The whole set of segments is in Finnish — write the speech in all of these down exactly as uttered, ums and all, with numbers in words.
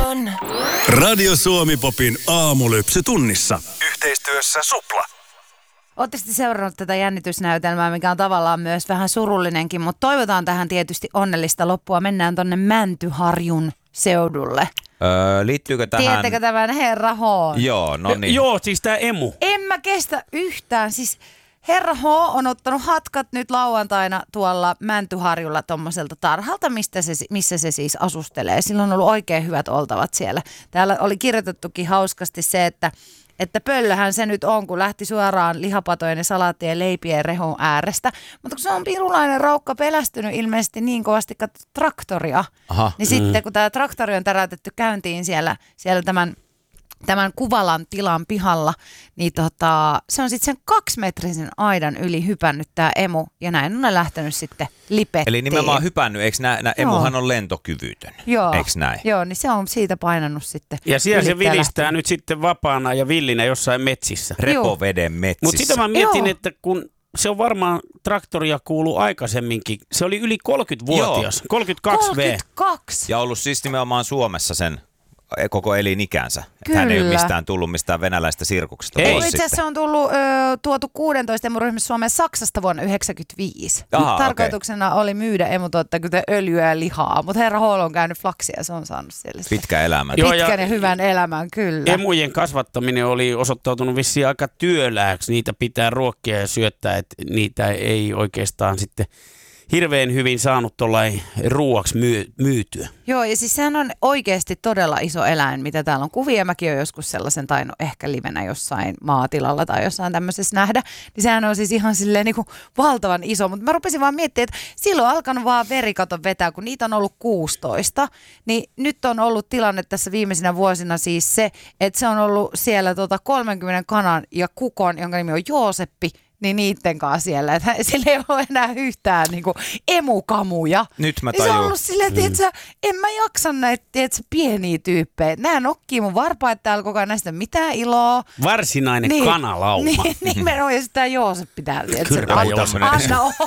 on. Radio Suomi Popin aamulypsy tunnissa. Yhteistyössä Supla. Oletteko te seurannut tätä jännitysnäytelmää, mikä on tavallaan myös vähän surullinenkin, mutta toivotaan tähän tietysti onnellista loppua. Mennään tonne Mäntyharjun seudulle. Öö, liittyykö tähän? Tiedättekö tämän Herra H? Joo, no niin. Joo, siis tää emu. En mä kestä yhtään. Siis Herra H on ottanut hatkat nyt lauantaina tuolla Mäntyharjulla tommoselta tarhalta, mistä se, missä se siis asustelee. Sillä on ollut oikein hyvät oltavat siellä. Täällä oli kirjoitettukin hauskasti se, että Että pöllöhän se nyt on, kun lähti suoraan lihapatojen ja salaattien ja leipien rehun äärestä. Mutta kun se on pirulainen raukka pelästynyt ilmeisesti niin kovasti traktoria, Aha. niin mm-hmm. sitten kun tämä traktori on täräytetty käyntiin siellä, siellä tämän, tämän Kuvalan tilan pihalla, niin tota, se on sitten sen kaksimetrisen aidan yli hypännyt tämä emu ja näin on ne lähtenyt sitten lipettiin. Eli nimenomaan hypännyt, eikö nää, nää emuhan on lentokyvytön, Joo. eikö näin? Joo, niin se on siitä painannut sitten. Ja siellä se vilistää lähtenyt. nyt sitten vapaana ja villinä jossain metsissä. Repoveden metsissä. Mutta sitä mä mietin, Joo. että kun se on varmaan traktoria kuuluu aikaisemminkin, se oli yli kolmekymmentävuotias, kolmekymmentäkaksi vuotias. kolmekymmentäkaksi Ja ollut siis nimenomaan Suomessa sen koko elinikänsä. Että hän ei ole mistään tullut mistään venäläistä sirkuksesta. Ei. Itse asiassa se on tullut, ö, tuotu kuusitoista emuryhmässä Suomeen Saksasta vuonna yhdeksänkymmentäviisi. Aha, Tarkoituksena okay. oli myydä emutuotta, kuten öljyä ja lihaa, mutta Herra H on käynyt flaksia ja se on saanut siellä. Pitkä elämä. Joo, Pitkän ja, ja hyvän elämän, kyllä. Emujen kasvattaminen oli osoittautunut vissiin aika työlääksi. Niitä pitää ruokkia ja syöttää, että niitä ei oikeastaan sitten hirveän hyvin saanut tuollain ruuaksi myy- myytyä. Joo, ja siis sehän on oikeasti todella iso eläin, mitä täällä on kuvia. Mäkin olen joskus sellaisen tainnut ehkä livenä jossain maatilalla tai jossain tämmöisessä nähdä. Niin sehän on siis ihan silleen niin kuin valtavan iso. Mutta mä rupesin vaan miettimään, että silloin on alkanut vaan verikaton vetää, kun niitä on ollut kuusitoista. Niin nyt on ollut tilanne tässä viimeisinä vuosina siis se, että se on ollut siellä tota kolmenkymmenen kanan ja kukon, jonka nimi on Jooseppi, niin niitten kanssa siellä, että sillä ei ole enää yhtään niin kuin emukamuja. Nyt mä niin se on tajun. ollut silleen, että tiiätkö, en mä jaksa näitä tiiätkö, pieniä tyyppejä. Nää nokkii mun varpaat täällä koko ajan, näistä mitään iloa. Varsinainen niin, kanalauma. Niin, nimenomaan, ja sitä Jooseppi täällä. Kyllä, Jooseppi. Anna oo.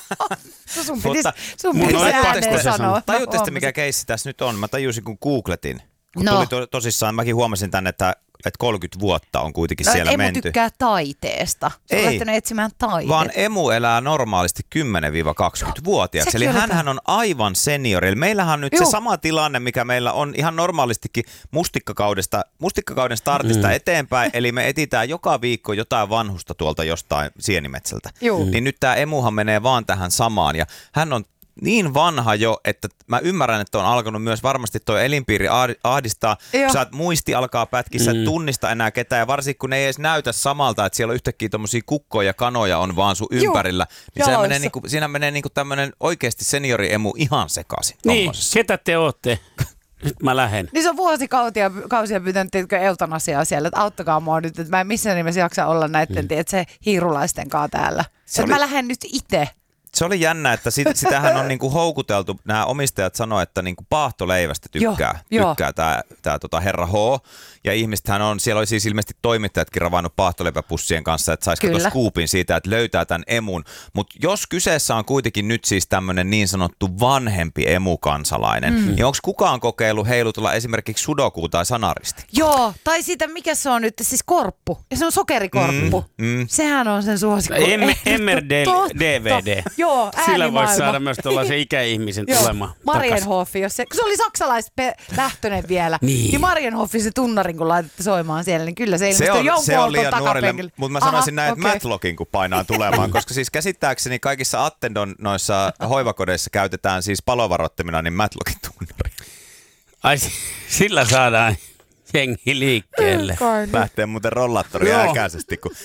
Sun pitäisi sun mun pitäisi on ääneen pakko se sanoa. sanoa. Tajuutte sitten, mikä keissi tässä nyt on? Mä tajusin, kun googletin. Kun No. tuli to- tosissaan, mäkin huomasin tänne, että, että kolmekymmentä vuotta on kuitenkin No, siellä emu menty. tykkää taiteesta. Se on Ei, lähtenyt etsimään taidetta. Vaan emu elää normaalisti kymmenen kaksikymmentä-vuotiaaksi. Sekin Eli oli hänhän on aivan seniori. Eli meillähän on nyt Juu. se sama tilanne, mikä meillä on ihan normaalistikin mustikkakaudesta, mustikkakauden startista mm. eteenpäin. Eli me etitään joka viikko jotain vanhusta tuolta jostain sienimetsältä. Juu. Niin nyt tämä emuhan menee vaan tähän samaan. Ja hän on niin vanha jo, että mä ymmärrän, että on alkanut myös varmasti tuo elinpiiri ahdistaa. Joo. Sä muisti alkaa pätkiä, sä et tunnista enää ketään. Ja varsinkin kun ne ei edes näytä samalta, että siellä on yhtäkkiä tommosia kukkoja ja kanoja on vaan sun ympärillä. Niin sehän menee niinku, siinä menee niinku tämmönen oikeasti senioriemu ihan sekaisin. Niin, tommosessa. ketä te ootte? Nyt mä lähden. Niin se on vuosikausia kausia pyytänyt tiedätkö, eutanasiaa siellä, että auttakaa mua nyt, että mä en missään nimessä jaksa olla näiden mm. tiedätkö, hiirulaisten kanssa täällä. Se oli... Mä lähden nyt itse. Se oli jännä, että sit, sitähän on niinku houkuteltu. Nämä omistajat sanoo, että niinku paahtoleivästä tykkää, Joo, tykkää tämä tää tota herra H. Ja ihmisethän on, siellä oli siis ilmeisesti toimittajatkin ravannut paahtoleipäpussien kanssa, että saisi katsoa skuupin siitä, että löytää tämän emun. Mutta jos kyseessä on kuitenkin nyt siis tämmöinen niin sanottu vanhempi emukansalainen, mm. niin onko kukaan kokeillut heilutella esimerkiksi sudokuu tai sanaristi? Joo, tai siitä, mikä se on nyt, siis korppu. Ja se on sokerikorppu. Mm, mm. Sehän on sen suosikko. Em- Emmer D V D. Joo, Sillä voisi äänimaailma. saada myös tuollaisen ikäihmisen tulemaan Marienhofi, jos se, kun se oli saksalaislähtöinen vielä, niin, niin Marienhofi se tunnarin, kun laitatte soimaan siellä, niin kyllä se ilmestyy Se on, jonkun se on liian auton nuorille, takapenkillä. mutta mä sanoisin Aha, näin, että okay. Matchlockin kun painaa tulemaan, koska siis käsittääkseni kaikissa Attendon noissa hoivakodeissa käytetään siis palovaroittimina niin Matchlockin tunnari. Ai sillä saadaan jengi liikkeelle. Lähtee muuten rollaattori äkäisesti, kun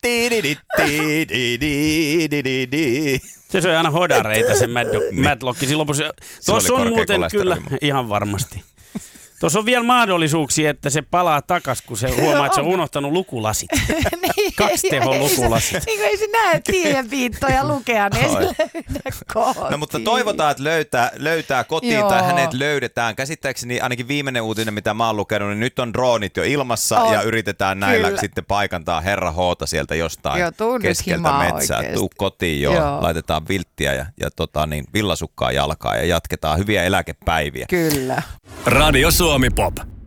Se söi aina hodareita se Matchlock. Silloin se, tuossa on muuten kyllä ihan varmasti. Tuossa on vielä mahdollisuuksia, että se palaa takas, kun se huomaa, että se on unohtanut lukulasit. niin, Kaksi tehon lukulasit. Niin kuin ei se näe tiilenpiittoja lukea, niin ei se löydä kotiin. No mutta toivotaan, että löytää, löytää kotiin Joo. tai hänet löydetään. Käsittääkseni ainakin viimeinen uutinen, mitä mä oon lukenut, niin nyt on droonit jo ilmassa on. Ja yritetään näillä Kyllä. sitten paikantaa herra Hoota sieltä jostain Joo, tuu nyt keskeltä himaa metsää. oikeesti. Tuu kotiin jo, Joo. laitetaan vilttiä ja, ja tota, niin, villasukkaa jalkaa ja jatketaan hyviä eläkepäiviä. Kyllä. Radio Suomi Pop.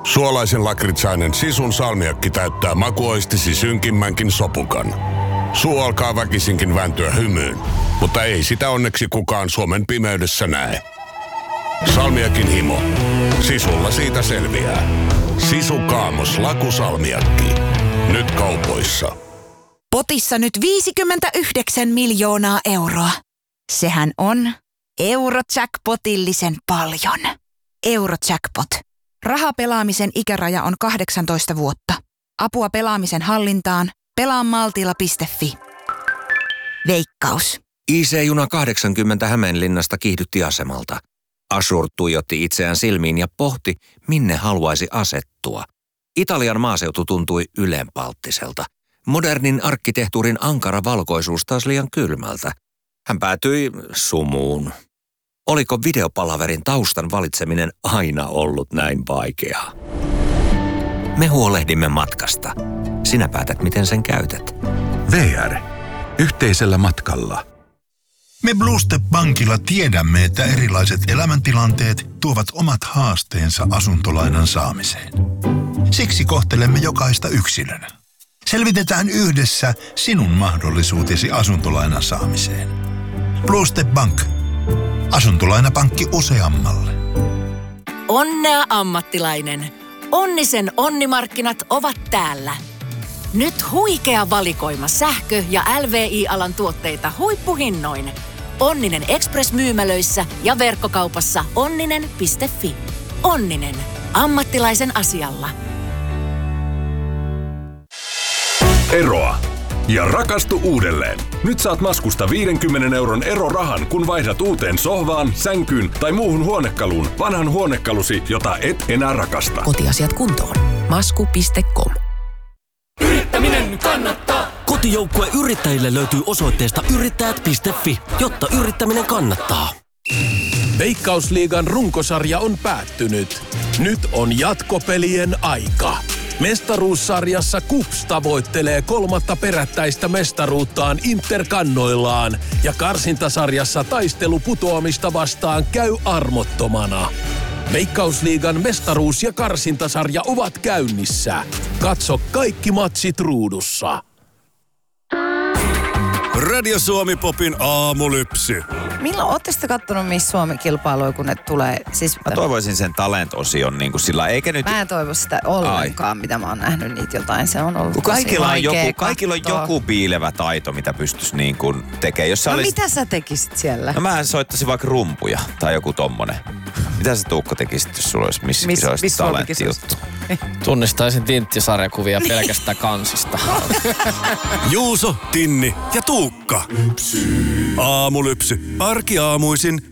Suolaisen lakritsainen Sisun salmiakki täyttää makuoistisi synkimmänkin sopukan. Suu alkaa väkisinkin vääntyä hymyyn, mutta ei sitä onneksi kukaan Suomen pimeydessä näe. Salmiakin himo. Sisulla siitä selviää. Sisu Kaamos lakusalmiakki. Nyt kaupoissa. Potissa nyt viisikymmentäyhdeksän miljoonaa euroa. Sehän on Eurojackpotillisen paljon. Eurojackpot. Rahapelaamisen ikäraja on kahdeksantoista vuotta. Apua pelaamisen hallintaan. pelaa maltilla piste fi. Veikkaus. I C-juna kahdeksankymmentä Hämeenlinnasta kiihdytti asemalta. Ashur tuijotti itseään silmiin ja pohti, minne haluaisi asettua. Italian maaseutu tuntui ylenpalttiselta. Modernin arkkitehtuurin ankara valkoisuus taas liian kylmältä. Hän päätyi sumuun. Oliko videopalaverin taustan valitseminen aina ollut näin vaikeaa? Me huolehdimme matkasta. Sinä päätät, miten sen käytät. V R. Yhteisellä matkalla. Me Blue Step Bankilla tiedämme, että erilaiset elämäntilanteet tuovat omat haasteensa asuntolainan saamiseen. Siksi kohtelemme jokaista yksilönä. Selvitetään yhdessä sinun mahdollisuutesi asuntolainan saamiseen. Blue Step Bank. Asuntolainapankki useammalle. Onnea ammattilainen. Onnisen onnimarkkinat ovat täällä. Nyt huikea valikoima sähkö- ja L V I-alan tuotteita huippuhinnoin. Onninen Express-myymälöissä ja verkkokaupassa onninen piste fi. Onninen. Ammattilaisen asialla. Eroa. Ja rakastu uudelleen. Nyt saat Maskusta viidenkymmenen euron erorahan, kun vaihdat uuteen sohvaan, sänkyyn tai muuhun huonekaluun vanhan huonekalusi, jota et enää rakasta. Kotiasiat kuntoon. Masku piste com. Yrittäminen kannattaa. Kotijoukkue yrittäjille löytyy osoitteesta yrittäjät piste fi, jotta yrittäminen kannattaa. Veikkausliigan runkosarja on päättynyt. Nyt on jatkopelien aika. Mestaruussarjassa KuPS tavoittelee kolmatta perättäistä mestaruuttaan Interkannoillaan ja karsintasarjassa taistelu putoamista vastaan käy armottomana. Veikkausliigan mestaruus- ja karsintasarja ovat käynnissä. Katso kaikki matsit ruudussa. Radio Suomi Popin aamulypsy. Milloin ootte sitten kattonut Miss Suomi-kilpailuja, kun ne tulee? Siis, mä toivoisin sen talent-osion niin kuin sillä, eikä nyt... Mä en toivo sitä ollenkaan, Ai. mitä mä oon nähnyt niitä jotain. Se on ollut kaikilla on joku, katsoa. Kaikilla on joku piilevä taito, mitä pystyisi niin kuin tekemään. Jos no olisi... mitä sä tekisit siellä? No mä soittaisin vaikka rumpuja tai joku tommonen. Mitä sä Tuukka tekisit, jos sulla olisi missä kisoissa talenttijuttu? Tunnistaisin tinttisarjakuvia pelkästään kansista. Juuso, Tinni ja Tuukka. Aamulypsy. Arkiaamuisin